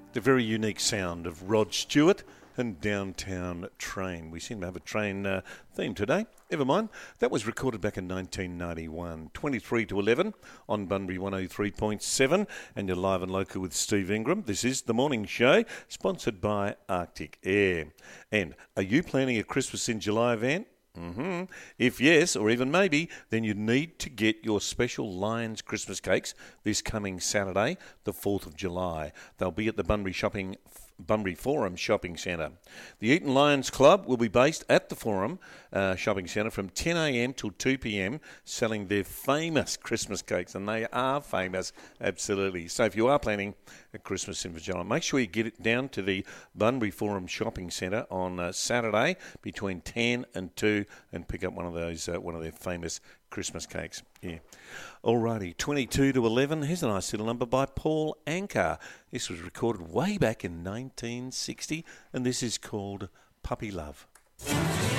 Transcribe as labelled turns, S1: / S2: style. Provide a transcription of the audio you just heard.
S1: The very unique sound of Rod Stewart and Downtown Train. We seem to have a train theme today. Never mind. That was recorded back in 1991. 23 to 11 on Bunbury 103.7 and you're live and local with Steve Ingram. This is The Morning Show, sponsored by Arctic Air. And are you planning a Christmas in July event? If yes, or even maybe, then you need to get your special Lions Christmas cakes this coming Saturday, the 4th of July. They'll be at the Bunbury Forum Shopping Centre. The Eaton Lions Club will be based at the Forum Shopping Centre from 10 a.m. till 2 p.m, selling their famous Christmas cakes, and they are famous, absolutely. So if you are planning a Christmas in July, make sure you get it down to the Bunbury Forum Shopping Centre on Saturday between 10 and 2 and pick up one of their famous Christmas cakes. Yeah. Alrighty, 22 to 11. Here's a nice little number by Paul Anka. This was recorded way back in 1960, and this is called Puppy Love.